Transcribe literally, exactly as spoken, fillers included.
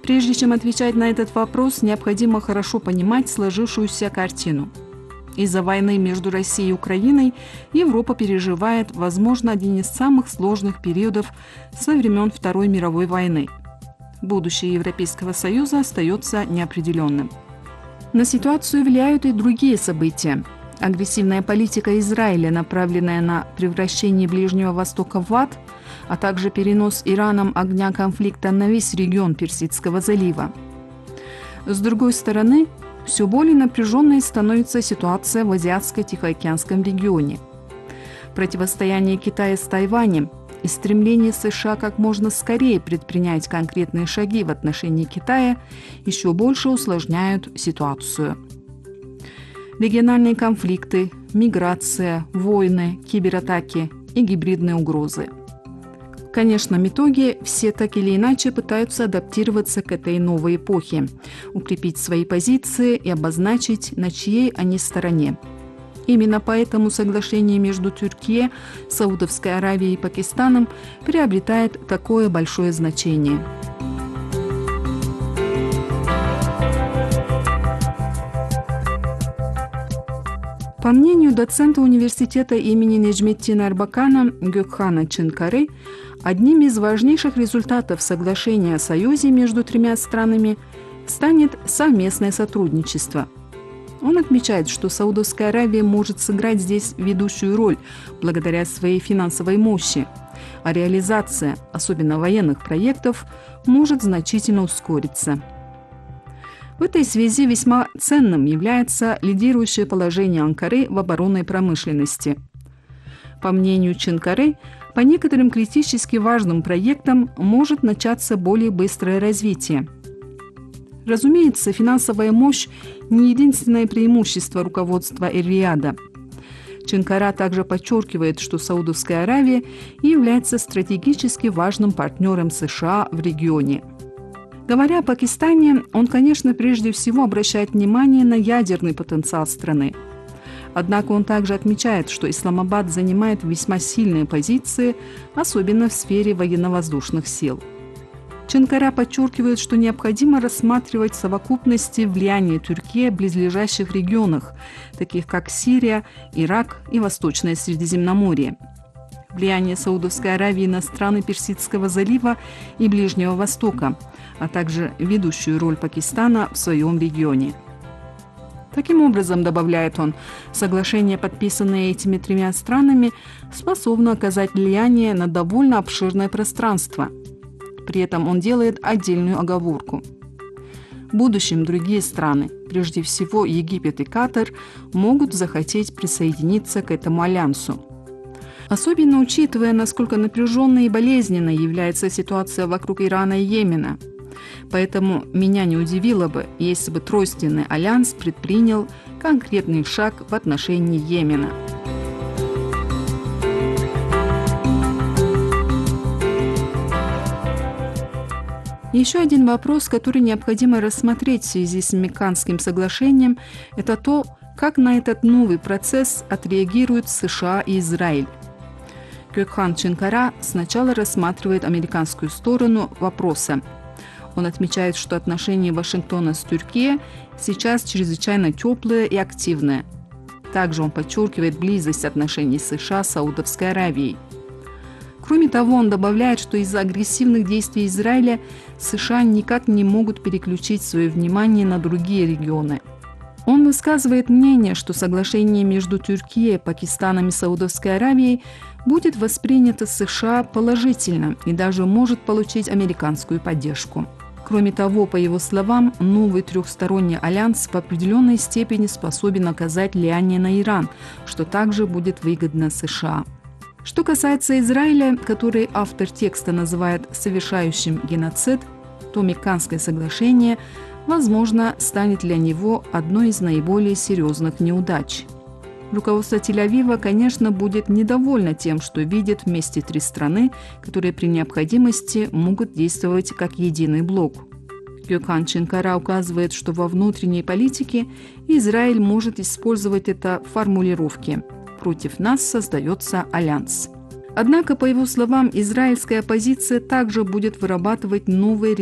Прежде чем отвечать на этот вопрос, необходимо хорошо понимать сложившуюся картину. Из-за войны между Россией и Украиной Европа переживает, возможно, один из самых сложных периодов со времен Второй мировой войны. Будущее Европейского Союза остается неопределенным. На ситуацию влияют и другие события. Агрессивная политика Израиля, направленная на превращение Ближнего Востока в ад, а также перенос Ираном огня конфликта на весь регион Персидского залива. С другой стороны, все более напряженной становится ситуация в Азиатско-Тихоокеанском регионе. Противостояние Китая с Тайванем и стремление США как можно скорее предпринять конкретные шаги в отношении Китая еще больше усложняют ситуацию. Региональные конфликты, миграция, войны, кибератаки и гибридные угрозы. В конечном итоге все так или иначе пытаются адаптироваться к этой новой эпохе, укрепить свои позиции и обозначить, на чьей они стороне. Именно поэтому соглашение между Турцией, Саудовской Аравией и Пакистаном приобретает такое большое значение. По мнению доцента университета имени Неджметдина Эрбакана Гёкхана Чинкары, одним из важнейших результатов соглашения о союзе между тремя странами станет совместное сотрудничество. Он отмечает, что Саудовская Аравия может сыграть здесь ведущую роль благодаря своей финансовой мощи, а реализация, особенно военных проектов, может значительно ускориться. В этой связи весьма ценным является лидирующее положение Анкары в оборонной промышленности. По мнению Чинкары, по некоторым критически важным проектам может начаться более быстрое развитие. Разумеется, финансовая мощь не единственное преимущество руководства Эр-Рияда. Чинкара также подчеркивает, что Саудовская Аравия является стратегически важным партнером США в регионе. Говоря о Пакистане, он, конечно, прежде всего обращает внимание на ядерный потенциал страны. Однако он также отмечает, что Исламабад занимает весьма сильные позиции, особенно в сфере военно-воздушных сил. Чинкара подчеркивает, что необходимо рассматривать в совокупности влияние Турции в близлежащих регионах, таких как Сирия, Ирак и Восточное Средиземноморье. Влияние Саудовской Аравии на страны Персидского залива и Ближнего Востока, а также ведущую роль Пакистана в своем регионе. Таким образом, добавляет он, соглашение, подписанное этими тремя странами, способно оказать влияние на довольно обширное пространство. При этом он делает отдельную оговорку. В будущем другие страны, прежде всего Египет и Катар, могут захотеть присоединиться к этому альянсу. Особенно учитывая, насколько напряженной и болезненной является ситуация вокруг Ирана и Йемена. Поэтому меня не удивило бы, если бы Тройственный альянс предпринял конкретный шаг в отношении Йемена. Еще один вопрос, который необходимо рассмотреть в связи с Мекканским соглашением, это то, как на этот новый процесс отреагируют США и Израиль. Гёкхан Чинкара сначала рассматривает американскую сторону вопроса. Он отмечает, что отношения Вашингтона с Турцией сейчас чрезвычайно теплые и активные. Также он подчеркивает близость отношений США с Саудовской Аравией. Кроме того, он добавляет, что из-за агрессивных действий Израиля США никак не могут переключить свое внимание на другие регионы. Он высказывает мнение, что соглашение между Турцией, Пакистаном и Саудовской Аравией будет воспринято США положительно и даже может получить американскую поддержку. Кроме того, по его словам, новый трехсторонний альянс в определенной степени способен оказать влияние на Иран, что также будет выгодно США. Что касается Израиля, который автор текста называет совершающим геноцид, то Мекканское соглашение, возможно, станет для него одной из наиболее серьезных неудач. Руководство Тель-Авива, конечно, будет недовольно тем, что видит вместе три страны, которые при необходимости могут действовать как единый блок. Гёкхан Чинкара указывает, что во внутренней политике Израиль может использовать это в формулировке «против нас создается альянс». Однако, по его словам, израильская оппозиция также будет вырабатывать новые